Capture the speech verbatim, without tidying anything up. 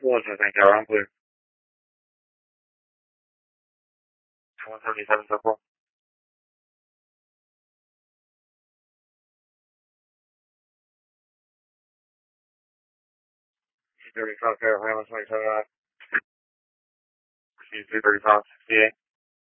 Cool, so thank you. I'm clear. one seventy-seven, so cool. two thirty South Carolina, twenty-seven. two thirty South, sixty-eight.